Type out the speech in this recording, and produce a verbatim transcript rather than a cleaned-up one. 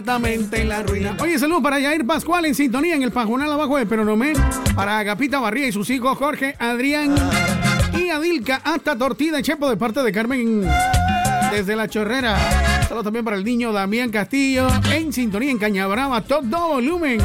En la ruina. Oye, saludos para Yair Pascual en sintonía en el Pajonal abajo de Peronomé. Para Agapita Barría y sus hijos Jorge, Adrián y Adilka hasta Tortida y Chepo de parte de Carmen desde La Chorrera. Saludos también para el niño Damián Castillo en sintonía en Cañabrava, todo volumen.